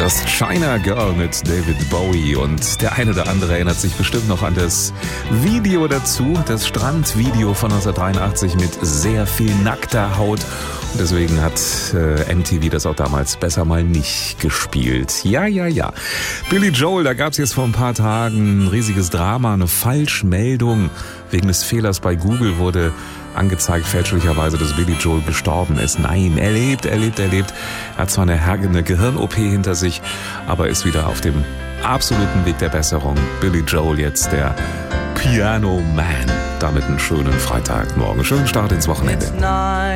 Das China Girl mit David Bowie, und der eine oder andere erinnert sich bestimmt noch an das Video dazu, das Strandvideo von 1983 mit sehr viel nackter Haut. Und deswegen hat MTV das auch damals besser mal nicht gespielt. Ja. Billy Joel, da gab es jetzt vor ein paar Tagen ein riesiges Drama, eine Falschmeldung. Wegen des Fehlers bei Google wurde angezeigt fälschlicherweise, dass Billy Joel gestorben ist. Nein, er lebt. Er hat zwar eine Gehirn-OP hinter sich, aber ist wieder auf dem absoluten Weg der Besserung. Billy Joel jetzt der Piano Man. Damit einen schönen Freitagmorgen, schönen Start ins Wochenende.